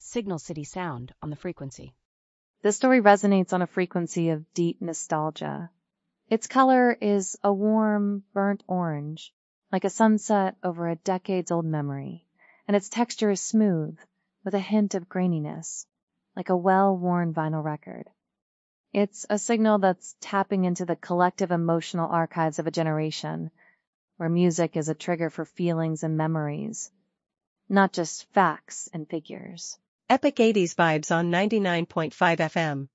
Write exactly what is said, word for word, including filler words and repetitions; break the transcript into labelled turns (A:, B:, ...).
A: Signal City sound on the frequency.
B: This story resonates on a frequency of deep nostalgia. Its color is a warm, burnt orange, like a sunset over a decades-old memory, and its texture is smooth, with a hint of graininess, like a well-worn vinyl record. It's a signal that's tapping into the collective emotional archives of a generation, where music is a trigger for feelings and memories, not just facts and figures.
C: Epic eighties vibes on ninety-nine point five F M.